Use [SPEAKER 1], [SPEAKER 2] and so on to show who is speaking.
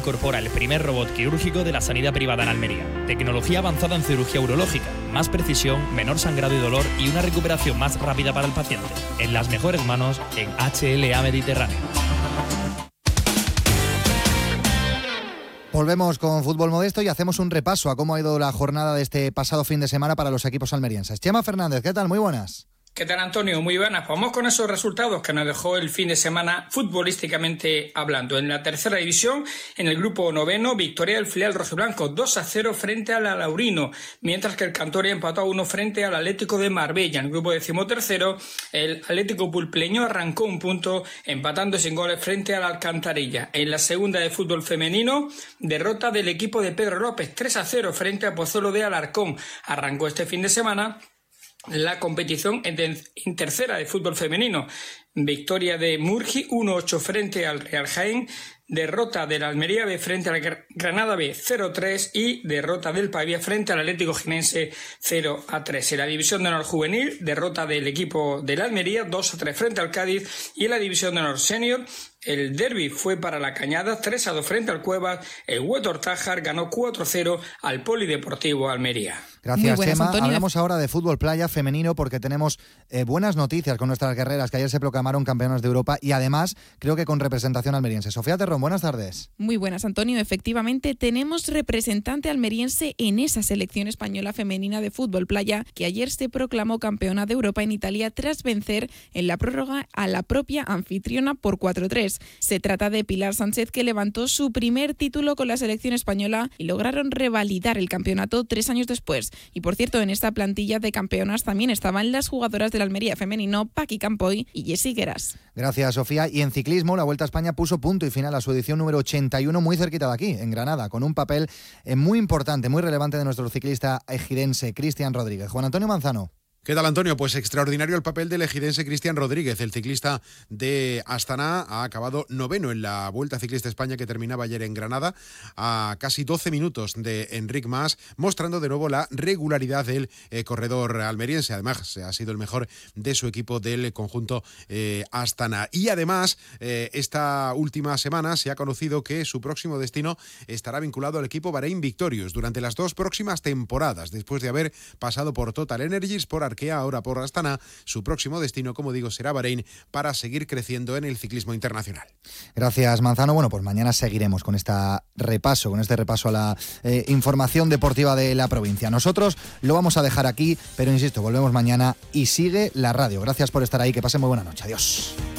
[SPEAKER 1] incorpora el primer robot quirúrgico de la sanidad privada en Almería. Tecnología avanzada en cirugía urológica, más precisión, menor sangrado y dolor y una recuperación más rápida para el paciente. En las mejores manos, en HLA Mediterráneo.
[SPEAKER 2] Volvemos con Fútbol Modesto y hacemos un repaso a cómo ha ido la jornada de este pasado fin de semana para los equipos almerienses. Chema Fernández, ¿qué tal? Muy buenas.
[SPEAKER 3] ¿Qué tal, Antonio? Muy buenas. Vamos con esos resultados que nos dejó el fin de semana futbolísticamente hablando. En la tercera división, en el grupo noveno, victoria del filial rojiblanco 2-0 frente al Alaurino, mientras que el Cantoria empató a 1 frente al Atlético de Marbella. En el grupo decimotercero, el Atlético Pulpleño arrancó un punto empatando sin goles frente al Alcantarilla. En la segunda de fútbol femenino, derrota del equipo de Pedro López 3-0 frente a Pozuelo de Alarcón. Arrancó este fin de semana la competición en tercera de fútbol femenino. Victoria de Murgi 1-8 frente al Real Jaén, derrota del Almería B frente al Granada B 0-3 y derrota del Pavía frente al Atlético Jinense 0-3. En la división de honor juvenil, derrota del equipo del Almería 2-3 frente al Cádiz, y en la división de honor senior, el derbi fue para la Cañada 3-2 frente al Cuevas. El Huétor Tájar ganó 4-0 al Polideportivo Almería.
[SPEAKER 2] Gracias, Chema. Hablamos ahora de fútbol playa femenino porque tenemos buenas noticias con nuestras guerreras que ayer se proclamaron campeonas de Europa y además creo que con representación almeriense. Sofía Terrón, buenas tardes.
[SPEAKER 4] Muy buenas, Antonio. Efectivamente, tenemos representante almeriense en esa selección española femenina de fútbol playa que ayer se proclamó campeona de Europa en Italia tras vencer en la prórroga a la propia anfitriona por 4-3. Se trata de Pilar Sánchez, que levantó su primer título con la selección española y lograron revalidar el campeonato 3 años después. Y por cierto, en esta plantilla de campeonas también estaban las jugadoras del Almería femenino, Paqui Campoy y Jessie Gueras.
[SPEAKER 2] Gracias, Sofía. Y en ciclismo, la Vuelta a España puso punto y final a su edición número 81, muy cerquita de aquí, en Granada, con un papel muy importante, muy relevante de nuestro ciclista ejidense, Cristian Rodríguez. Juan Antonio Manzano.
[SPEAKER 5] ¿Qué tal, Antonio? Pues extraordinario el papel del ejidense Cristian Rodríguez. El ciclista de Astana ha acabado noveno en la Vuelta Ciclista España que terminaba ayer en Granada, a casi 12 minutos de Enric Mas, mostrando de nuevo la regularidad del corredor almeriense. Además, ha sido el mejor de su equipo del conjunto Astana. Y además, esta última semana se ha conocido que su próximo destino estará vinculado al equipo Bahrein Victorious durante las 2 próximas temporadas, después de haber pasado por Total Energies, por Arkea, ahora por Astana. Su próximo destino, como digo, será Bahrein para seguir creciendo en el ciclismo internacional.
[SPEAKER 2] Gracias, Manzano. Bueno, pues mañana seguiremos con este repaso a la información deportiva de la provincia. Nosotros lo vamos a dejar aquí, pero insisto, volvemos mañana y sigue la radio. Gracias por estar ahí, que pasen muy buena noche. Adiós.